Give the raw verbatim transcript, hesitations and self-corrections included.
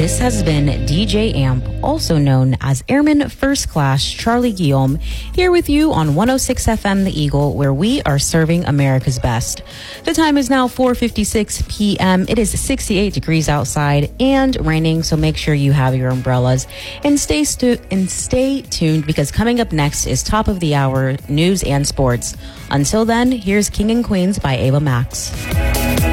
This has been D J Amp, also known as Airman First Class Charlie Guillaume, here with you on one oh six F M The Eagle, where we are serving America's best. The time is now four fifty-six p.m. It is sixty-eight degrees outside and raining, so make sure you have your umbrellas and stay stu- and stay tuned, because coming up next is top of the hour news and sports. Until then, here's King and Queens by Ava Max.